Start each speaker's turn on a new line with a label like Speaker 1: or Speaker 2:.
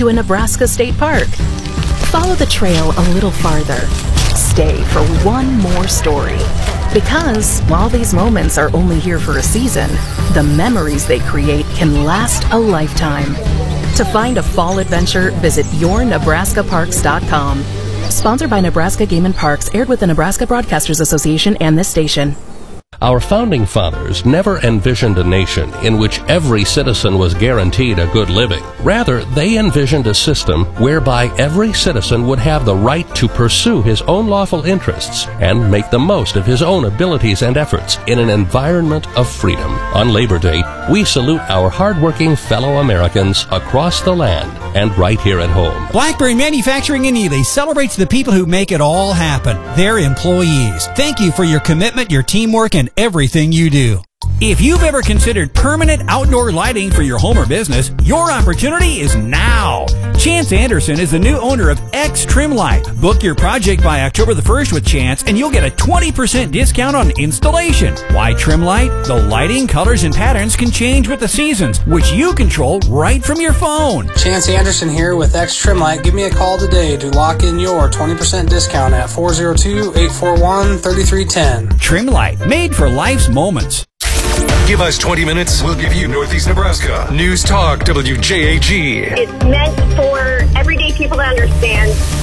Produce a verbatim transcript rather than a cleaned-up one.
Speaker 1: to a Nebraska state park. Follow the trail a little farther. Stay for one more story. Because while these moments are only here for a season, the memories they create can last a lifetime. To find a fall adventure, visit your nebraska parks dot com. Sponsored by Nebraska Game and Parks, aired with the Nebraska Broadcasters Association and this station.
Speaker 2: Our founding fathers never envisioned a nation in which every citizen was guaranteed a good living. Rather, they envisioned a system whereby every citizen would have the right to pursue his own lawful interests and make the most of his own abilities and efforts in an environment of freedom. On Labor Day, we salute our hardworking fellow Americans across the land and right here at home.
Speaker 3: Blackberry Manufacturing in Ely celebrates the people who make it all happen, their employees. Thank you for your commitment, your teamwork, and everything you do. If you've ever considered permanent outdoor lighting for your home or business, your opportunity is now. Chance Anderson is the new owner of X Trim Light. Book your project by October the first with Chance and you'll get a twenty percent discount on installation. Why Trim Light? The lighting, colors, and patterns can change with the seasons, which you control right from your phone.
Speaker 4: Chance Anderson here with X Trim Light. Give me a call today to lock in your twenty percent discount at four oh two, eight four one, three three one zero.
Speaker 3: Trim Light, made for life's moments.
Speaker 5: Give us twenty minutes, we'll give you Northeast Nebraska. News Talk W J A G.
Speaker 6: It's meant for everyday people to understand